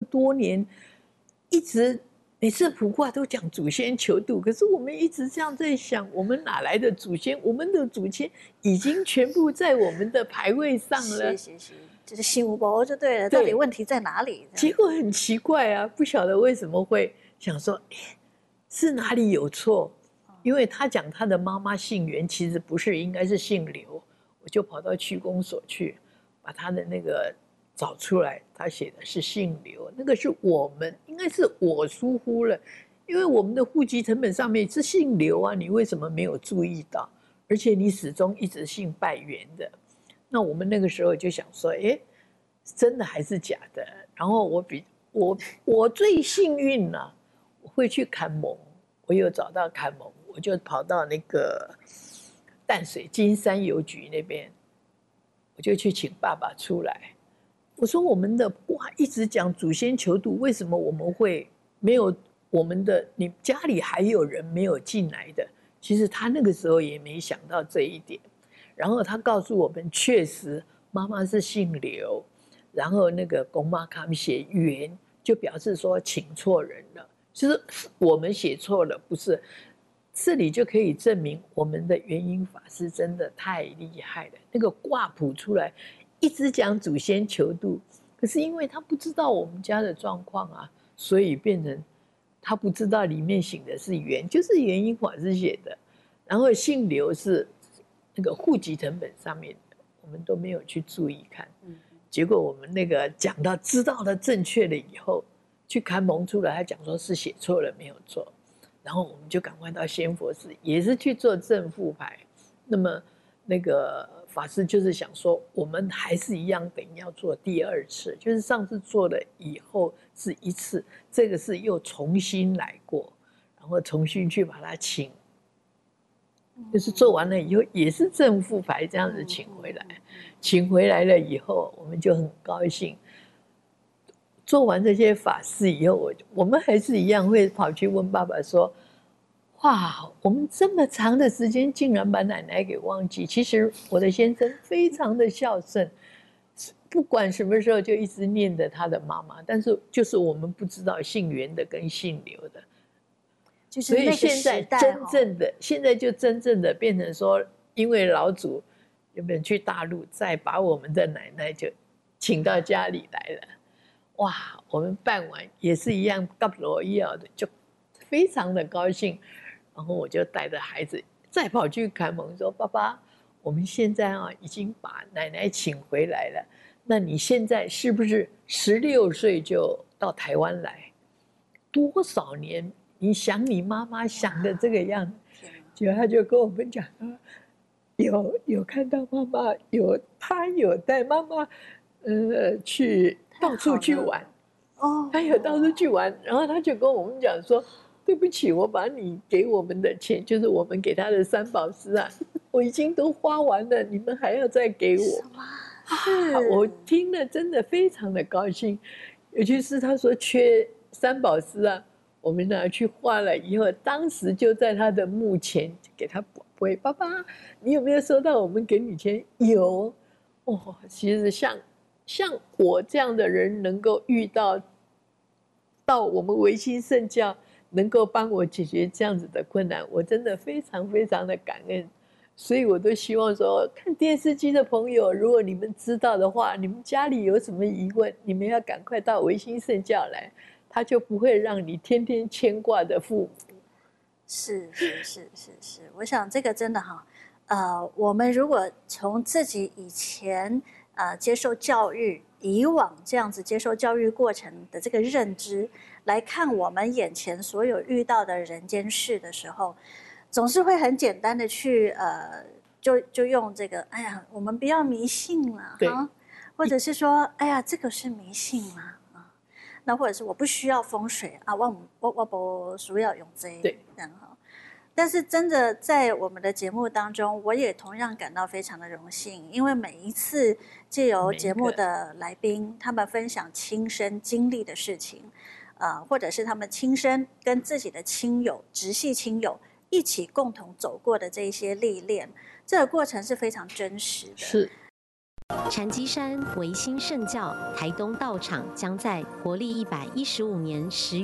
多年，一直每次卜卦都讲祖先求渡，可是我们一直这样在想，我们哪来的祖先？我们的祖先已经全部在我们的牌位上了。 是，就是心无包就对了。到底问题在哪里？ 结果很奇怪啊，不晓得为什么会想说，是哪里有错？因为他讲他的妈妈姓袁，其实不是，应该是姓刘。我就跑到区公所去，把他的那个找出来，他写的是姓刘，那个是我们，应该是我疏忽了，因为我们的户籍成本上面是姓刘啊，你为什么没有注意到？而且你始终一直姓拜袁的，那我们那个时候就想说，真的还是假的？然后我最幸运了，我会去砍蒙，我有找到砍蒙，我就跑到那个淡水金山邮局那边，我就去请爸爸出来。我说我们的哇，一直讲祖先求渡，为什么我们会没有我们的？你家里还有人没有进来的？其实他那个时候也没想到这一点。然后他告诉我们，确实妈妈是姓刘，然后那个公妈他们写袁，就表示说请错人了，就是我们写错了，不是。这里就可以证明我们的元婴法师真的太厉害了。那个卦谱出来，一直讲祖先求渡，可是因为他不知道我们家的状况啊，所以变成他不知道里面写的是元，就是元婴法师写的，然后姓刘是那个户籍成本上面的，我们都没有去注意看。结果我们那个讲到知道了正确了以后，去看蒙出来，他讲说是写错了，没有错。然后我们就赶快到仙佛寺，也是去做正副牌。那么那个法师就是想说，我们还是一样，等于要做第二次，就是上次做了以后是一次，这个是又重新来过，然后重新去把它请，就是做完了以后也是正副牌这样子请回来。请回来了以后，我们就很高兴。做完这些法事以后，我们还是一样会跑去问爸爸说：“哇，我们这么长的时间竟然把奶奶给忘记。”其实我的先生非常的孝顺，不管什么时候就一直念着他的妈妈，但是就是我们不知道姓袁的跟姓刘的， 就是所以现在真正的现在就真正的变成说，因为老祖原本去大陆，再把我们的奶奶就请到家里来了。哇，我们办完也是一样，告罗伊尔的，就非常的高兴。然后我就带着孩子再跑去开门说：“爸爸，我们现在已经把奶奶请回来了。那你现在是不是16岁就到台湾来？多少年？你想你妈妈想的这个样子？”结果他就跟我们讲有看到妈妈，他有带妈妈，去。到处去玩，他有到处去玩，然后他就跟我们讲说：“对不起，我把你给我们的钱，就是我们给他的三宝师啊，我已经都花完了，你们还要再给我。”我听了真的非常的高兴，尤其是他说缺三宝师啊，我们拿去画了以后，当时就在他的墓前给他宝贝，爸爸，你有没有收到我们给你钱？有，其实像我这样的人能够遇到我们维新圣教，能够帮我解决这样子的困难，我真的非常非常的感恩。所以我都希望说，看电视机的朋友，如果你们知道的话，你们家里有什么疑问，你们要赶快到维新圣教来，他就不会让你天天牵挂的父母。 是，我想这个真的我们如果从自己以前接受教育，以往这样子接受教育过程的这个认知来看我们眼前所有遇到的人间事的时候，总是会很简单的去就用这个，哎呀，我们不要迷信了哈，或者是说，哎呀，这个是迷信吗？那或者是我不需要风水啊，我不需要用这样哈。但是真的在我们的节目当中，我也同样感到非常的荣幸，因为每一次借由节目的来宾，他们分享亲身经历的事情，或者是他们亲身跟自己的亲友、直系亲友一起共同走过的这一些历练，这个过程是非常真实的。 是。 禅机山维新圣教台东道场将在国历115年10